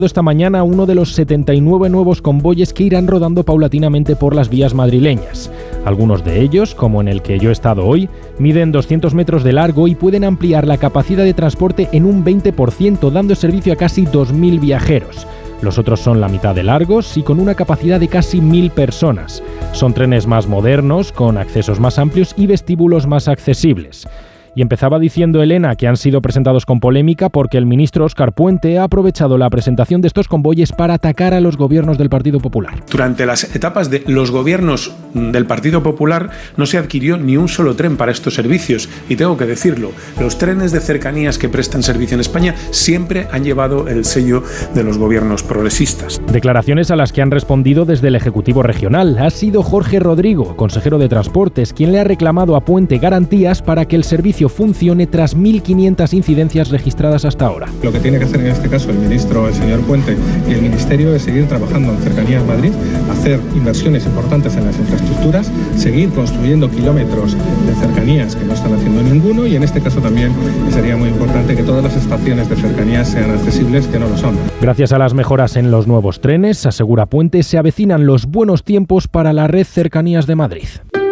esta mañana uno de los 79 nuevos convoyes que irán rodando paulatinamente por las vías madrileñas. Algunos de ellos, como en el que yo he estado hoy, miden 200 metros de largo y pueden ampliar la capacidad de transporte en un 20%, dando servicio a casi 2.000 viajeros. Los otros son la mitad de largos y con una capacidad de casi 1.000 personas. Son trenes más modernos, con accesos más amplios y vestíbulos más accesibles. Y empezaba diciendo Elena que han sido presentados con polémica porque el ministro Óscar Puente ha aprovechado la presentación de estos convoyes para atacar a los gobiernos del Partido Popular. Durante las etapas de los gobiernos del Partido Popular no se adquirió ni un solo tren para estos servicios. Y tengo que decirlo, los trenes de cercanías que prestan servicio en España siempre han llevado el sello de los gobiernos progresistas. Declaraciones a las que han respondido desde el Ejecutivo Regional. Ha sido Jorge Rodrigo, consejero de Transportes, quien le ha reclamado a Puente garantías para que el servicio funcione tras 1.500 incidencias registradas hasta ahora. Lo que tiene que hacer en este caso el ministro, el señor Puente, y el Ministerio es seguir trabajando en Cercanías Madrid, hacer inversiones importantes en las infraestructuras, seguir construyendo kilómetros de cercanías que no están haciendo ninguno, y en este caso también sería muy importante que todas las estaciones de cercanías sean accesibles, que no lo son. Gracias a las mejoras en los nuevos trenes, asegura Puente, se avecinan los buenos tiempos para la red Cercanías de Madrid.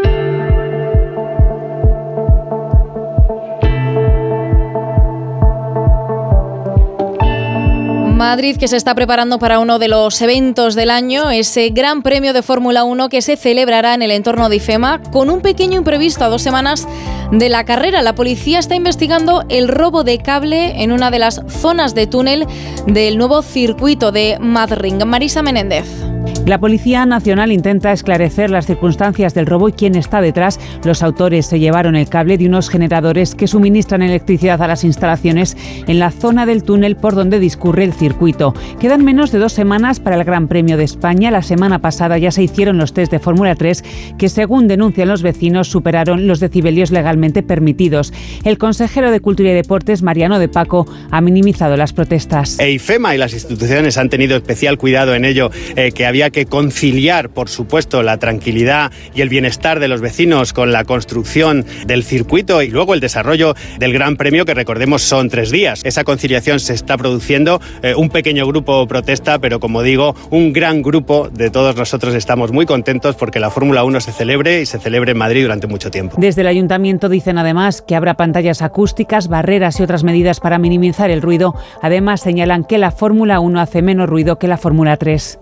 Madrid, que se está preparando para uno de los eventos del año, ese Gran Premio de Fórmula 1 que se celebrará en el entorno de IFEMA, con un pequeño imprevisto a 2 semanas de la carrera. La policía está investigando el robo de cable en una de las zonas de túnel del nuevo circuito de Madrid. Marisa Menéndez. La Policía Nacional intenta esclarecer las circunstancias del robo y quién está detrás. Los autores se llevaron el cable de unos generadores que suministran electricidad a las instalaciones en la zona del túnel por donde discurre el circuito. Quedan menos de 2 semanas para el Gran Premio de España. La semana pasada ya se hicieron los test de Fórmula 3 que, según denuncian los vecinos, superaron los decibelios legalmente permitidos. El consejero de Cultura y Deportes, Mariano de Paco, ha minimizado las protestas. IFEMA y las instituciones han tenido especial cuidado en ello, que había que conciliar, por supuesto, la tranquilidad y el bienestar de los vecinos con la construcción del circuito y luego el desarrollo del Gran Premio, que recordemos son 3 días. Esa conciliación se está produciendo. Un pequeño grupo protesta, pero como digo, un gran grupo de todos nosotros estamos muy contentos porque la Fórmula 1 se celebre y se celebre en Madrid durante mucho tiempo. Desde el Ayuntamiento dicen además que habrá pantallas acústicas, barreras y otras medidas para minimizar el ruido. Además señalan que la Fórmula 1 hace menos ruido que la Fórmula 3.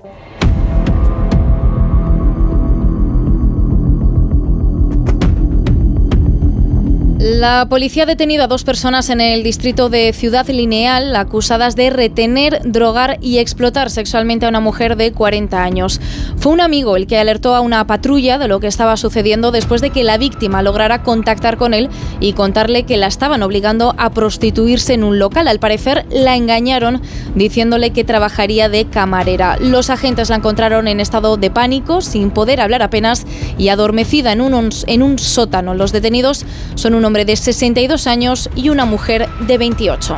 La policía ha detenido a 2 personas en el distrito de Ciudad Lineal acusadas de retener, drogar y explotar sexualmente a una mujer de 40 años. Fue un amigo el que alertó a una patrulla de lo que estaba sucediendo después de que la víctima lograra contactar con él y contarle que la estaban obligando a prostituirse en un local. Al parecer la engañaron diciéndole que trabajaría de camarera. Los agentes la encontraron en estado de pánico, sin poder hablar apenas y adormecida en un sótano. Los detenidos son un hombre de 62 años y una mujer de 28.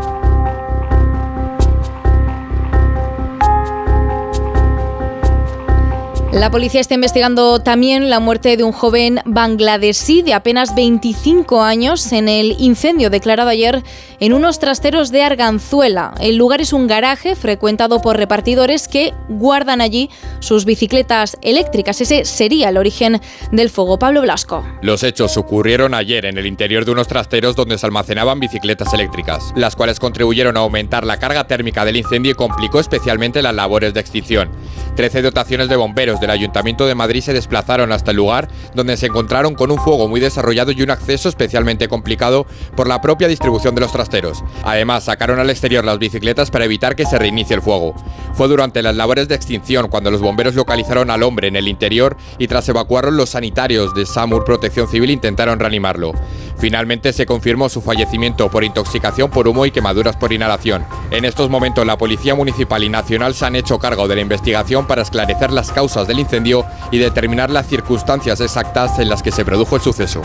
La policía está investigando también la muerte de un joven bangladesí de apenas 25 años en el incendio declarado ayer en unos trasteros de Arganzuela. El lugar es un garaje frecuentado por repartidores que guardan allí sus bicicletas eléctricas. Ese sería el origen del fuego. Pablo Blasco. Los hechos ocurrieron ayer en el interior de unos trasteros donde se almacenaban bicicletas eléctricas, las cuales contribuyeron a aumentar la carga térmica del incendio y complicó especialmente las labores de extinción. 13 dotaciones de bomberos del Ayuntamiento de Madrid se desplazaron hasta el lugar, donde se encontraron con un fuego muy desarrollado y un acceso especialmente complicado por la propia distribución de los trasteros. Además, sacaron al exterior las bicicletas para evitar que se reinicie el fuego. Fue durante las labores de extinción cuando los bomberos localizaron al hombre en el interior y tras evacuarlo los sanitarios de SAMUR Protección Civil intentaron reanimarlo. Finalmente se confirmó su fallecimiento por intoxicación por humo y quemaduras por inhalación. En estos momentos la Policía Municipal y Nacional se han hecho cargo de la investigación para esclarecer las causas del incendio y determinar las circunstancias exactas en las que se produjo el suceso.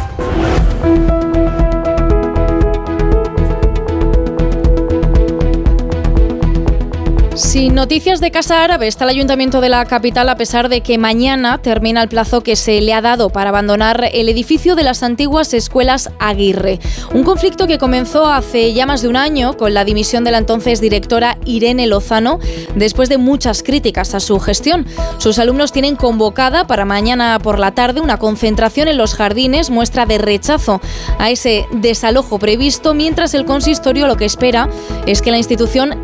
Sin noticias de Casa Árabe está el Ayuntamiento de la capital, a pesar de que mañana termina el plazo que se le ha dado para abandonar el edificio de las antiguas escuelas Aguirre. Un conflicto que comenzó hace ya más de un año con la dimisión de la entonces directora Irene Lozano, después de muchas críticas a su gestión. Sus alumnos tienen convocada para mañana por la tarde una concentración en los jardines, muestra de rechazo a ese desalojo previsto, mientras el consistorio lo que espera es que la institución